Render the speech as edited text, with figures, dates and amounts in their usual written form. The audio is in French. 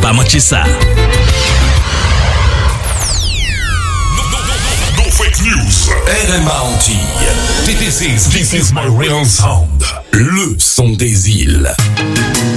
Pas manquer ça. No fake news. RMA Antilles. This is my real sound. Le son des îles.